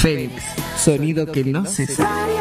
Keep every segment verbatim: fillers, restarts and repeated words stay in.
Fénix, sonido que no se sabe.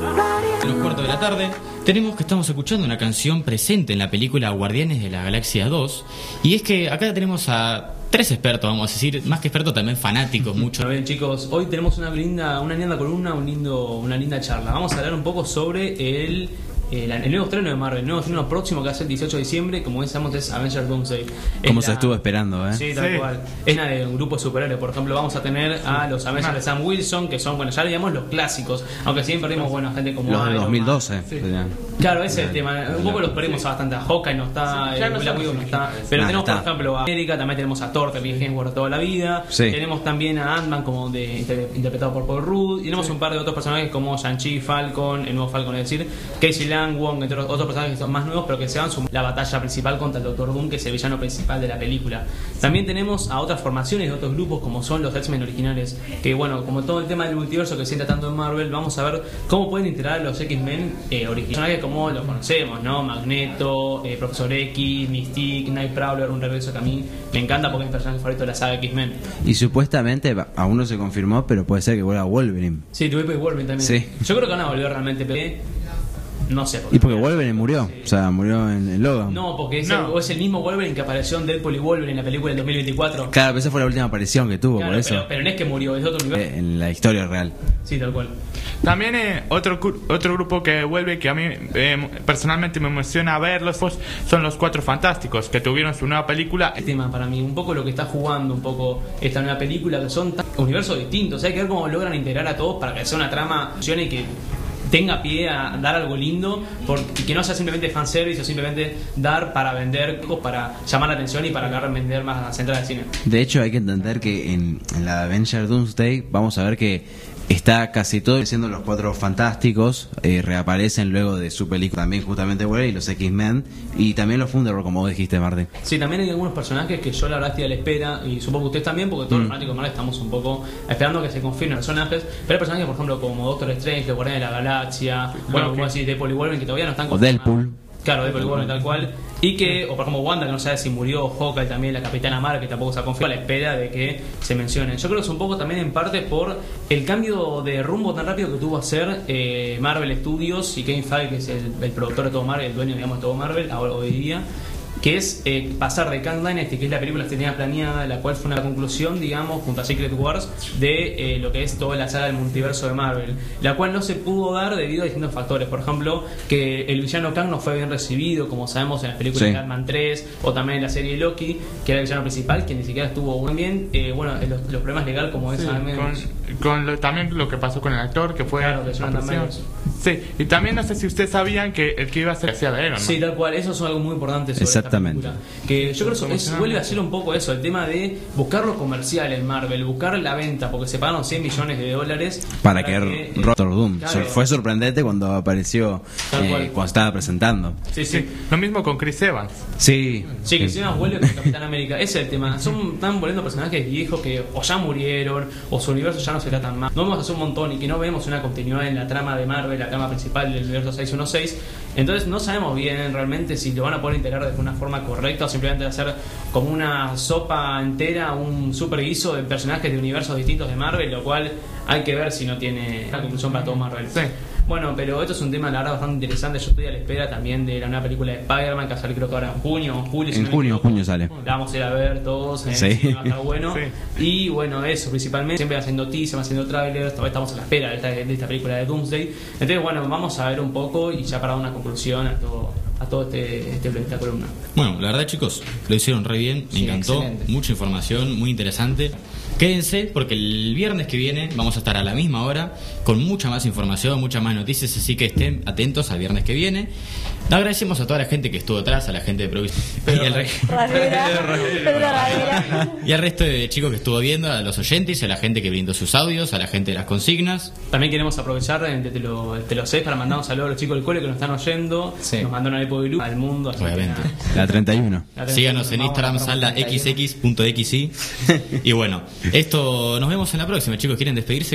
A los cuartos de la tarde tenemos que estamos escuchando una canción presente en la película Guardianes de la Galaxia dos, y es que acá tenemos a tres expertos, vamos a decir, más que expertos también fanáticos mucho. Bien, chicos, hoy tenemos una linda, una linda columna, un lindo, una linda charla. Vamos a hablar un poco sobre el El, el nuevo estreno de Marvel, el nuevo estreno próximo que va a ser el dieciocho de diciembre, como decíamos, es Avengers Doomsday. Como es se la... estuvo esperando, ¿eh? Sí, tal sí. cual. Es una de un grupo de superhéroes. Por ejemplo, vamos a tener a los Avengers de Sam Wilson, que son, bueno, ya digamos los clásicos, aunque siempre perdimos, bueno, gente como los de Iron dos mil doce. sí. Claro, ese es el tema. Un poco los perdimos sí. bastante. A Hawkeye no está, sí, no Black Widow no está. Pero nah, tenemos, está. por ejemplo, a América, también tenemos a Thor, que viene Hemsworth toda la vida. Sí. Tenemos también a Ant-Man, como de, interpretado por Paul Rudd. Y tenemos sí. un par de otros personajes como Shang-Chi, Falcon, el nuevo Falcon, es decir, Casey Lang, Wong, entre otros personajes que son más nuevos, pero que se van sumando la batalla principal contra el Doctor Doom, que es el villano principal de la película. También tenemos a otras formaciones de otros grupos, como son los X-Men originales, que bueno, como todo el tema del multiverso que se sienta tanto en Marvel, vamos a ver cómo pueden integrar los X-Men eh, originales, como los conocemos, ¿no? Magneto, eh, Profesor X, Mystique, Night Prowler, un regreso que a mí me encanta porque es mi personaje favorito de la saga X-Men. Y supuestamente, aún no se confirmó, pero puede ser que vuelva Wolverine. Sí, tuve que Wolverine también. Sí. Yo creo que van a volver realmente, pero no sé. Y porque Wolverine murió, sí. o sea, murió en, en Logan. No, porque es, no. El, es el mismo Wolverine que apareció en Deadpool y Wolverine en la película del dos mil veinticuatro. Claro, pero esa fue la última aparición que tuvo, claro, por eso. Pero, pero no es que murió, es otro universo. Eh, en la historia real. Sí, tal cual. También eh, otro otro grupo que vuelve, que a mí eh, personalmente me emociona verlos, pues, son los Cuatro Fantásticos, que tuvieron su nueva película. El tema para mí, un poco lo que está jugando un poco esta nueva película, que son universos distintos. Hay que ver cómo logran integrar a todos para que sea una trama y que tenga pie a dar algo lindo, porque que no sea simplemente fanservice o simplemente dar para vender, para llamar la atención y para agarrar vender más a la central del cine. De hecho, hay que entender que en, en la Avengers Doomsday vamos a ver que está casi todo siendo los Cuatro Fantásticos, eh, reaparecen luego de su película también justamente Wolverine y los X-Men, y también los Thunderbolts, como vos dijiste, Martín. Sí, también hay algunos personajes que yo la verdad estoy a la espera, y supongo que ustedes también, porque todos mm. los fanáticos de Marvel estamos un poco esperando que se confirmen los personajes, pero hay personajes, por ejemplo, como Doctor Strange, Guardián de la Galaxia, bueno, okay. como decís, Deadpool y Wolverine, que todavía no están confirmados. O Deadpool. Claro, Deadpool y Wolverine tal cual. Y que, o por ejemplo Wanda, que no sabe si murió, Hawkeye también, la Capitana Marvel, que tampoco se ha confirmado, a la espera de que se mencionen. Yo creo que es un poco también en parte por el cambio de rumbo tan rápido que tuvo a hacer eh, Marvel Studios y Kevin Feige, que es el, el productor de todo Marvel, el dueño, digamos, de todo Marvel, ahora hoy día, que es eh, pasar de Kang Dynasty, que es la película que tenía planeada, la cual fue una conclusión, digamos, junto a Secret Wars, de eh, lo que es toda la saga del multiverso de Marvel, la cual no se pudo dar debido a distintos factores. Por ejemplo, que el villano Kang no fue bien recibido, como sabemos en las películas sí. de Ant-Man tres, o también en la serie Loki, que era el villano principal, que ni siquiera estuvo muy bien. Eh, bueno, los, los problemas legales, como es sí, también. Con, con lo, también lo que pasó con el actor, que fue. Claro, que también. Sí, y también no sé si ustedes sabían que el que iba a ser hacía de Iron Man. Sí, tal cual, eso es algo muy importante sobre exactamente. Esta película. Que yo creo que eso es, vuelve a ser un poco eso, el tema de buscar lo comercial en Marvel, buscar la venta, porque se pagaron cien millones de dólares para, para que, que Doctor Doom. Claro, fue sorprendente cuando apareció, eh, cuando estaba presentando. Sí, sí, lo mismo con Chris Evans. Sí, sí, Chris Evans vuelve con Capitán América. Ese es el tema. Son están volviendo personajes viejos que o ya murieron o su universo ya no será tan mal. No vamos a hacer un montón y que no vemos una continuidad en la trama de Marvel, la trama principal del universo seiscientos dieciséis. Entonces no sabemos bien realmente si lo van a poder integrar de una forma correcta o simplemente hacer como una sopa entera, un super guiso de personajes de universos distintos de Marvel, lo cual hay que ver si no tiene la conclusión para todo Marvel. Sí. Bueno, pero esto es un tema, la verdad, bastante interesante. Yo estoy a la espera también de la nueva película de Spider-Man, que va a salir creo que ahora en junio o julio. En si junio, no junio sale. La vamos a ir a ver todos, en sí. el cine, va a estar bueno. Sí. Y bueno, eso, principalmente, siempre haciendo teasers, haciendo trailers, todavía estamos a la espera de esta, de esta película de Doomsday. Entonces, bueno, vamos a ver un poco y ya para dar una conclusión a todo, a todo este, este, esta columna. Bueno, la verdad, chicos, lo hicieron re bien, me sí, encantó, excelente. Mucha información, muy interesante. Quédense porque el viernes que viene vamos a estar a la misma hora con mucha más información, muchas más noticias, así que estén atentos al viernes que viene. Agradecemos a toda la gente que estuvo atrás, a la gente de Provis y, al re... y al resto de chicos que estuvo viendo, a los oyentes, a la gente que brindó sus audios, a la gente de las consignas. También queremos aprovechar, te lo, te lo sé, para mandar un saludo a los chicos del cole que nos están oyendo, sí. Nos mandaron al Epo al mundo. Obviamente. La treinta y uno. La treinta y uno. Síganos en Instagram, sala x x punto x i. Y bueno, esto nos vemos en la próxima, chicos. ¿Quieren despedirse?